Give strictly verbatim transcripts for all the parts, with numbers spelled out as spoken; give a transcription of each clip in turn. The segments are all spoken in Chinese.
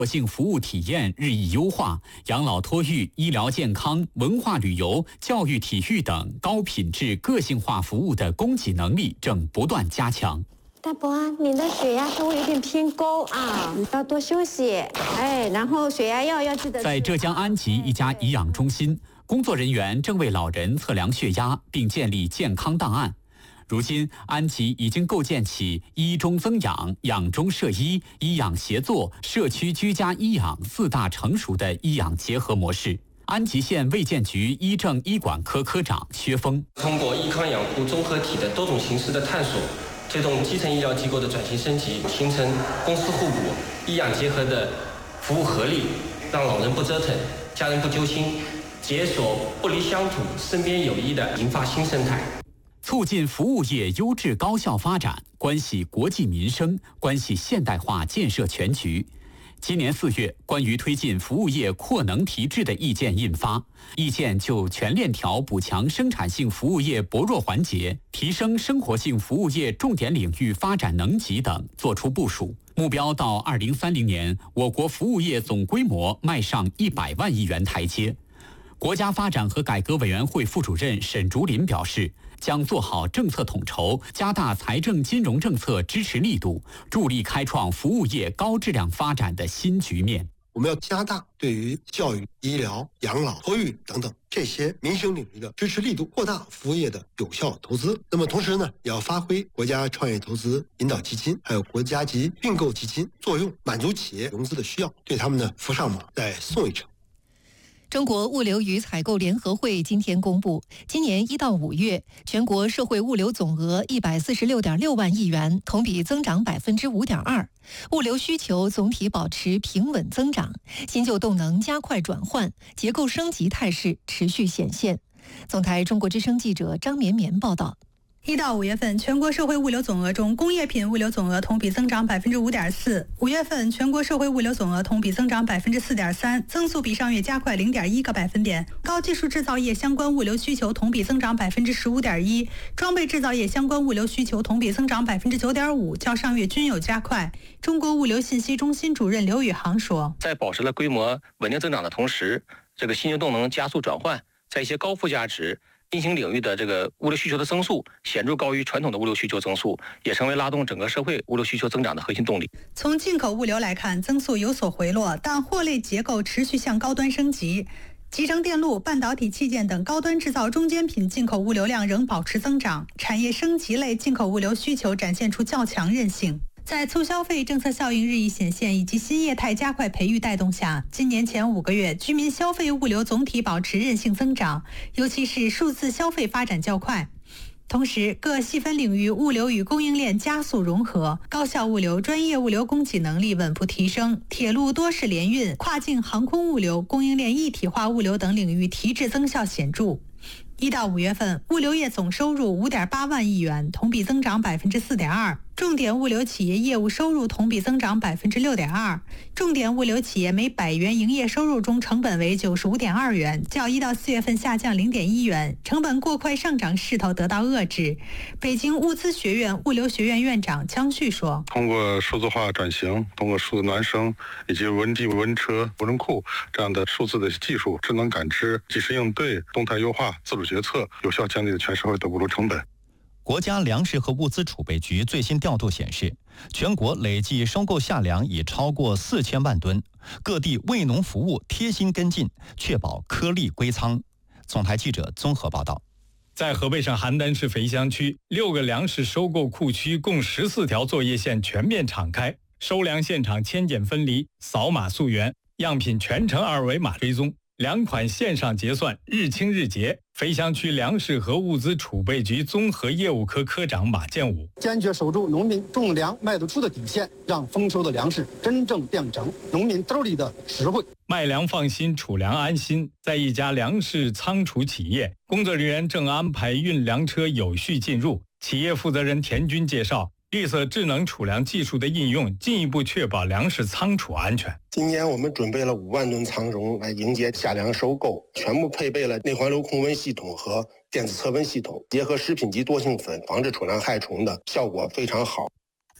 性服务体验日益优化，养老托育、医疗健康、文化旅游、教育体育等高品质个性化服务的供给能力正不断加强。 大伯，你的血压稍微有点偏高啊，要多休息。哎，然后血压药要记得。 在浙江安吉一家颐养中心，工作人员正为老人测量血压，并建立健康档案。如今，安吉已经构建起医中增养、养中摄医、医养协作、社区居家医养四大成熟的医养结合模式。安吉县卫健局医政医管科科长薛峰通过医康养护综合体的多种形式的探索，推动基层医疗机构的转型升级，形成公私互补、医养结合的服务合力，让老人不折腾，家人不揪心，解锁不离乡土、身边有医的银发新生态。 促进服务业优质高效发展，关系国计民生，关系现代化建设全局。今年四月，关于推进服务业扩能提质的意见印发，意见就全链条补强生产性服务业薄弱环节，提升生活性服务业重点领域发展能级等作出部署。目标到二零三零年，我国服务业总规模迈上一百万亿元台阶。国家发展和改革委员会副主任沈竹林表示，将做好政策统筹，加大财政金融政策支持力度，助力开创服务业高质量发展的新局面。 我们要加大对于教育、医疗、养老、托育等等这些民生领域的支持力度，扩大服务业的有效投资。那么同时呢，也要发挥国家创业投资引导基金还有国家级并购基金作用，满足企业融资的需要，对他们呢扶上马，再送一程。 中国物流与采购联合会今天公布，今年一到五月，全国社会物流总额一百四十六点六万亿元，同比增长百分之五点二，物流需求总体保持平稳增长，新旧动能加快转换，结构升级态势持续显现。总台中国之声记者张绵绵报道。 一到五月份，全国社会物流总额中，工业品物流总额同比增长百分之五点四。五月份，全国社会物流总额同比增长百分之四点三，增速比上月加快零点一个百分点。高技术制造业相关物流需求同比增长百分之十五点一，装备制造业相关物流需求同比增长百分之九点五，较上月均有加快。中国物流信息中心主任刘宇航说， 在保持了规模稳定增长的同时，这个新旧动能加速转换，在一些高附加值新兴领域的这个物流需求的增速显著高于传统的物流需求增速，也成为拉动整个社会物流需求增长的核心动力。 从进口物流来看，增速有所回落，但货类结构持续向高端升级。集成电路、半导体器件等高端制造中间品进口物流量仍保持增长，产业升级类进口物流需求展现出较强韧性。在促消费政策效应日益显现以及新业态加快培育带动下，今年前五个月居民消费物流总体保持韧性增长，尤其是数字消费发展较快。同时，各细分领域物流与供应链加速融合，高效物流、专业物流供给能力稳步提升，铁路多式联运、跨境航空物流、供应链一体化物流等领域提质增效显著。一到五月份，物流业总收入五点八万亿元，同比增长百分之四点二。重点物流企业业务收入同比增长百分之六点二。重点物流企业每百元营业收入中成本为九十五点二元，较一到四月份下降零点一元，成本过快上涨势头得到遏制。北京物资学院物流学院院长姜旭说：“ 通过数字化转型，通过数字孪生以及文地、文车、无人库这样的数字的技术、智能感知、及时应对、动态优化、自主决策，有效降低了全社会的物流成本。” 国家粮食和物资储备局最新调度显示，全国累计收购夏粮已超过四千万吨，各地为农服务贴心跟进，确保颗粒归仓。总台记者综合报道。 在河北省邯郸市肥乡区，六个粮食收购库区共十四条作业线全面敞开，收粮现场签检分离，扫码溯源，样品全程二维码追踪。粮款线上结算，日清日结。肥乡区粮食和物资储备局综合业务科科长马建武坚决守住农民种粮卖得出的底线，让丰收的粮食真正变成农民兜里的实惠。 卖粮放心，储粮安心。在一家粮食仓储企业，工作人员正安排运粮车有序进入。企业负责人田军介绍，绿色智能储粮技术的应用，进一步确保粮食仓储安全。 今年我们准备了五万吨仓容来迎接夏粮收购，全部配备了内环流控温系统和电子测温系统，结合食品级多性粉防治储粮害虫的效果非常好。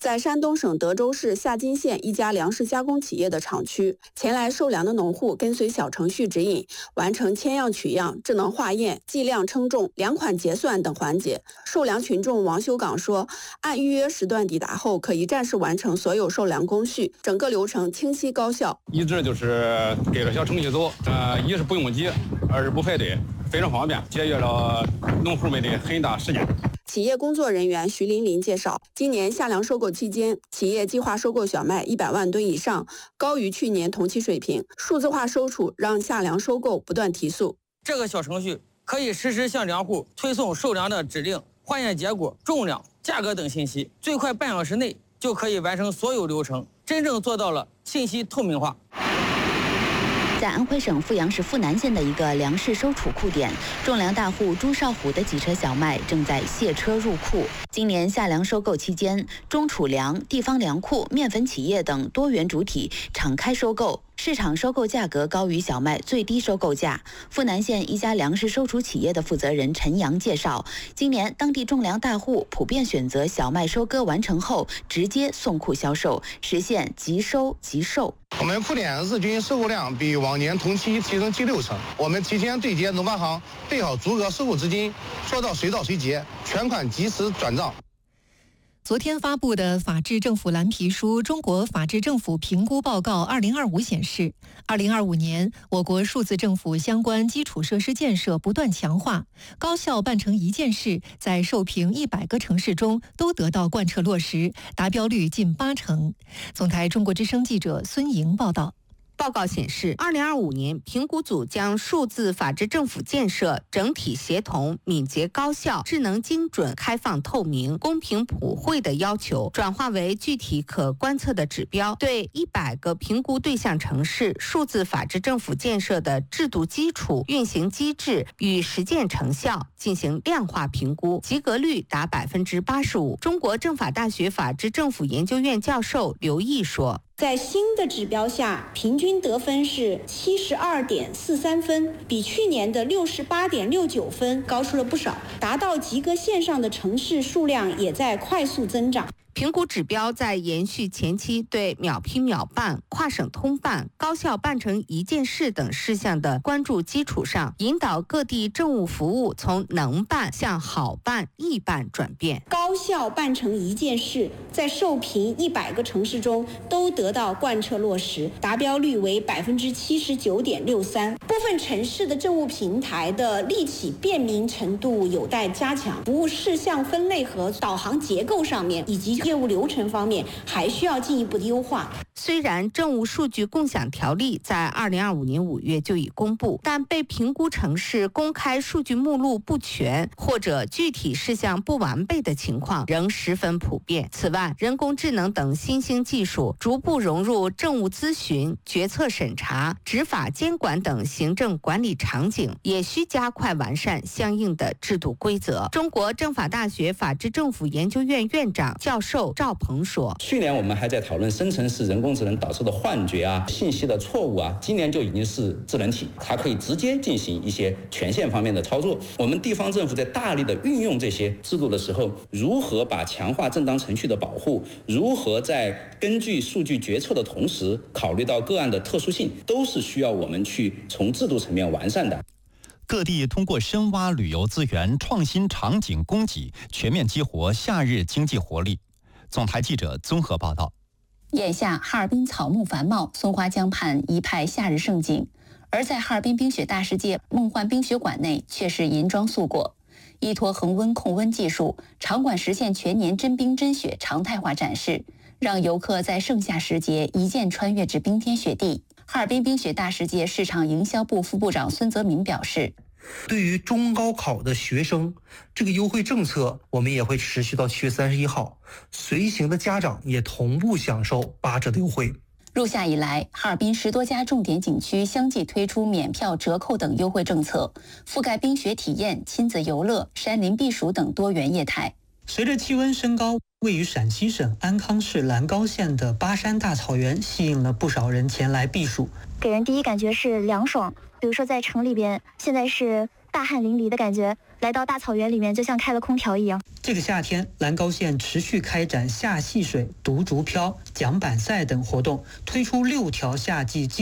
在山东省德州市夏津县一家粮食加工企业的厂区，前来售粮的农户跟随小程序指引，完成签样取样、智能化验、计量称重、粮款结算等环节。售粮群众王修岗说，按预约时段抵达后，可一站式完成所有售粮工序，整个流程清晰高效。 一直就是给了小程序走，呃，一是不用急，二是不排队，非常方便，节约了农户们的很大时间。 企业工作人员徐琳琳介绍，今年夏粮收购期间，企业计划收购小麦一百万吨以上，高于去年同期水平。数字化收储让夏粮收购不断提速。 这个小程序可以实时向粮户推送售粮的指令、化验结果、重量、价格等信息，最快半小时内就可以完成所有流程，真正做到了信息透明化。 在安徽省阜阳市阜南县的一个粮食收储库点，种粮大户朱少虎的几车小麦正在卸车入库。今年夏粮收购期间，中储粮、地方粮库、面粉企业等多元主体敞开收购。市场收购价格高于小麦最低收购价。阜南县一家粮食收储企业的负责人陈阳介绍，今年当地种粮大户普遍选择小麦收割完成后直接送库销售，实现即收即售。 我们库点日均收购量比往年同期提升近六成。我们提前对接农发行，备好足额收购资金，说到随到随结，全款及时转账。 昨天发布的法治政府蓝皮书《中国法治政府评估报告二零二五》显示，二零二五年我国数字政府相关基础设施建设不断强化，高效办成一件事在受评一百个城市中都得到贯彻落实，达标率近八成。总台中国之声记者孙莹报道。 报告显示，二零二五年评估组将数字法治政府建设整体协同、敏捷高效、智能精准、开放透明、公平普惠的要求，转化为具体可观测的指标，对一百个评估对象城市数字法治政府建设的制度基础、运行机制与实践成效进行量化评估，及格率达百分之八十五。中国政法大学法治政府研究院教授刘毅说， 在新的指标下，平均得分是七十二点四三分，比去年的六十八点六九分高出了不少。达到及格线上的城市数量也在快速增长。 评估指标在延续前期对秒批秒办、跨省通办、高效办成一件事等事项的关注基础上，引导各地政务服务从能办向好办、易办转变。 高效办成一件事，在受评一百个城市中都得到贯彻落实，达标率为百分之七十九点六三。部分城市的政务平台的立体便民程度有待加强，服务事项分类和导航结构上面以及业务流程方面还需要进一步的优化。 虽然政务数据共享条例在二零二五年五月就已公布，但被评估城市公开数据目录不全或者具体事项不完备的情况仍十分普遍。此外，人工智能等新兴技术逐步融入政务咨询、决策审查、执法监管等行政管理场景，也需加快完善相应的制度规则。中国政法大学法治政府研究院院长教授赵鹏说， 去年我们还在讨论生成式人工智能导致的幻觉啊、信息的错误啊，今年就已经是智能体，它可以直接进行一些权限方面的操作。我们地方政府在大力的运用这些制度的时候，如何把强化正当程序的保护，如何在根据数据决策的同时考虑到个案的特殊性，都是需要我们去从制度层面完善的。 各地通过深挖旅游资源、创新场景供给，全面激活夏日经济活力。总台记者综合报道。 眼下哈尔滨草木繁茂，松花江畔一派夏日盛景，而在哈尔滨冰雪大世界梦幻冰雪馆内却是银装素裹。依托恒温控温技术，场馆实现全年真冰真雪常态化展示，让游客在盛夏时节一键穿越至冰天雪地。哈尔滨冰雪大世界市场营销部副部长孙泽民表示， 对于中高考的学生，这个优惠政策我们也会持续到七月三十一号，随行的家长也同步享受八折的优惠。 入夏以来，哈尔滨十多家重点景区相继推出免票、折扣等优惠政策，覆盖冰雪体验、亲子游乐、山林避暑等多元业态。 随着气温升高，位于陕西省安康市兰高县的巴山大草原吸引了不少人前来避暑。 给人第一感觉是凉爽，比如说在城里边，现在是大汗淋漓的感觉， 来到大草原里面就像开了空调一样。 这个夏天，兰高县持续开展夏戏水、独竹漂、桨板赛等活动，推出六条夏季